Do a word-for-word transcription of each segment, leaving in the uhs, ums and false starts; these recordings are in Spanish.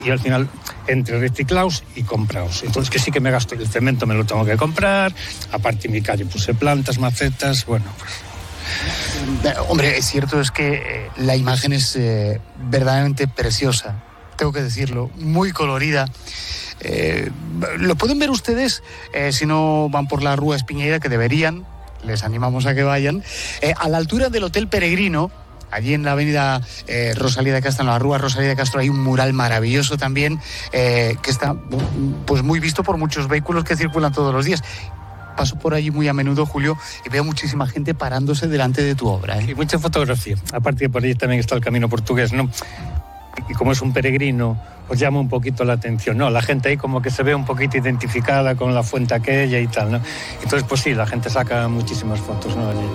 Y al final, entre reciclados y comprados. Entonces, que sí que me gasto. El cemento me lo tengo que comprar. Aparte, en mi calle puse plantas, macetas, bueno, pues... Hombre, es cierto, es que eh, la imagen es eh, verdaderamente preciosa. Tengo que decirlo, muy colorida. Eh, lo pueden ver ustedes eh, si no van por la Rúa Espiñeira, que deberían. Les animamos a que vayan. Eh, a la altura del Hotel Peregrino, allí en la avenida eh, Rosalía de Castro, en la Rúa Rosalía de Castro, hay un mural maravilloso también, eh, que está pues muy visto por muchos vehículos que circulan todos los días. Paso por allí muy a menudo, Julio, y veo muchísima gente parándose delante de tu obra, ¿eh? Y mucha fotografía. Aparte, por allí también está el Camino Portugués, ¿no? Y como es un peregrino, pues llama un poquito la atención, ¿no? La gente ahí como que se ve un poquito identificada con la fuente aquella y tal, ¿no? Entonces, pues sí, la gente saca muchísimas fotos, ¿no? Allí.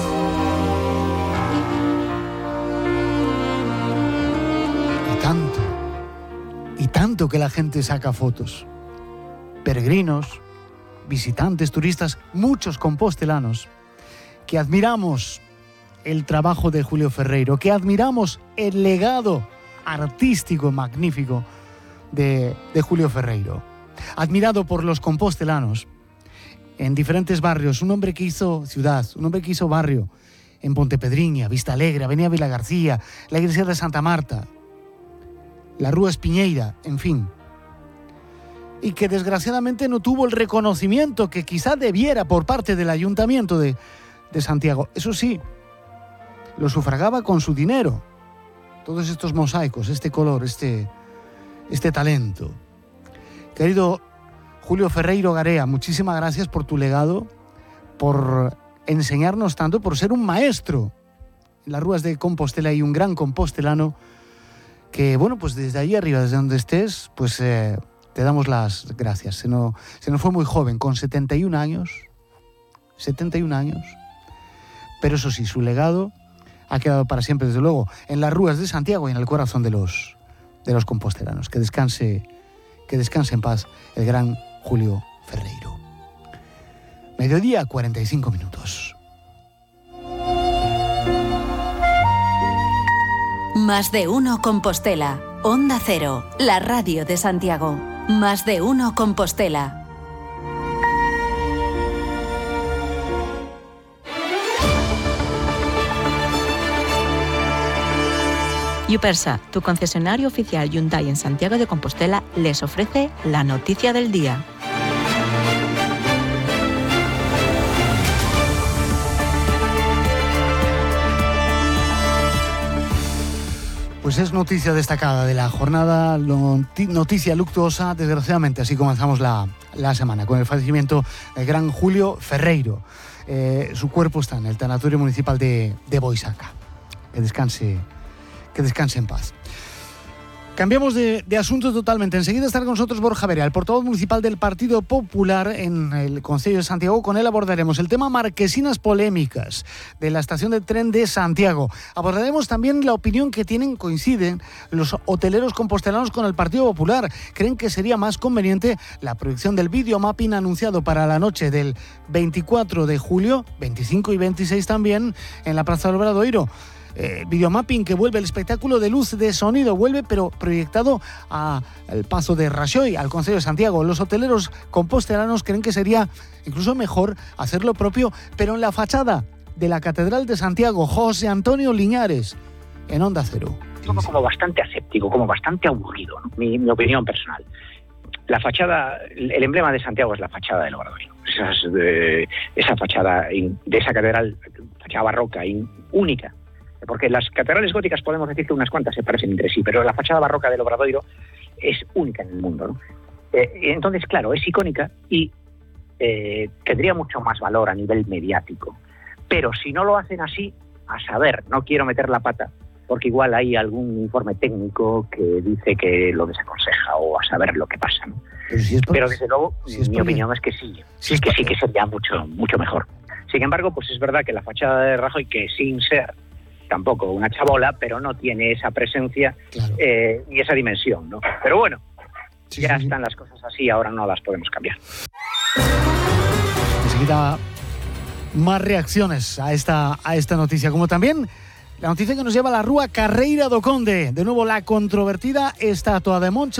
Y tanto, y tanto que la gente saca fotos. Peregrinos, visitantes, turistas, muchos compostelanos, que admiramos el trabajo de Julio Ferreiro, que admiramos el legado artístico magnífico de, de Julio Ferreiro, admirado por los compostelanos en diferentes barrios, un hombre que hizo ciudad, un hombre que hizo barrio en Pontepedriña, Vista Alegre, Avenida Vilagarcía, la iglesia de Santa Marta, la Rúa Espiñeira, en fin, y que desgraciadamente no tuvo el reconocimiento que quizá debiera por parte del Ayuntamiento de, de Santiago. Eso sí, lo sufragaba con su dinero. Todos estos mosaicos, este color, este, este talento. Querido Julio Ferreiro Garea, muchísimas gracias por tu legado, por enseñarnos tanto, por ser un maestro en las Rúas de Compostela y un gran compostelano que, bueno, pues desde ahí arriba, desde donde estés, pues eh, te damos las gracias. Se nos, se nos fue muy joven, con setenta y un años, setenta y un años, pero eso sí, su legado ha quedado para siempre, desde luego, en las Rúas de Santiago y en el corazón de los, de los compostelanos. Que descanse, que descanse en paz el gran Julio Ferreiro. Mediodía, cuarenta y cinco minutos. Más de uno Compostela. Onda Cero, la radio de Santiago. Más de uno Compostela. Yupersa, tu concesionario oficial Hyundai en Santiago de Compostela, les ofrece la noticia del día. Pues es noticia destacada de la jornada, noticia luctuosa, desgraciadamente. Así comenzamos la, la semana, con el fallecimiento del gran Julio Ferreiro. Eh, su cuerpo está en el tanatorio municipal de, de Boisaca. Que descanse, que descanse en paz. Cambiamos de, de asunto totalmente. Enseguida estará con nosotros Borja Verea, el portavoz municipal del Partido Popular en el Concello de Santiago. Con él abordaremos el tema marquesinas polémicas de la estación de tren de Santiago. Abordaremos también la opinión que tienen, coinciden los hoteleros compostelanos con el Partido Popular. Creen que sería más conveniente la proyección del videomapping anunciado para la noche del veinticuatro de julio, veinticinco y veintiséis también, en la Plaza del Obradoiro. Eh, videomapping que vuelve, el espectáculo de luz, de sonido, vuelve, pero proyectado al paso de Rajoy, al Concello de Santiago. Los hoteleros compostelanos creen que sería incluso mejor hacer lo propio, pero en la fachada de la Catedral de Santiago. José Antonio Liñares, en Onda Cero. Como, como bastante aséptico, como bastante aburrido, ¿no? mi, mi opinión personal. La fachada, el emblema de Santiago es la fachada del Obradoiro. Esa, de, esa fachada de esa catedral, fachada barroca, in, única. Porque las catedrales góticas podemos decir que unas cuantas se parecen entre sí, pero la fachada barroca del Obradoiro es única en el mundo, ¿no? Eh, entonces, claro, es icónica y eh, tendría mucho más valor a nivel mediático. Pero si no lo hacen así, a saber, no quiero meter la pata, porque igual hay algún informe técnico que dice que lo desaconseja o a saber lo que pasa, ¿no? Pero, si es por... pero desde luego, si mi porque... opinión es que sí, si es que porque... sí que sería mucho, mucho mejor. Sin embargo, pues es verdad que la fachada de Rajoy, que sin ser tampoco una chabola, pero no tiene esa presencia, claro, eh, y esa dimensión, ¿no? Pero bueno, sí, ya sí, están sí. las cosas así, ahora no las podemos cambiar. Enseguida más reacciones a esta, a esta noticia, como también la noticia que nos lleva a la Rúa Carreira do Conde. De nuevo, la controvertida estatua de Moncho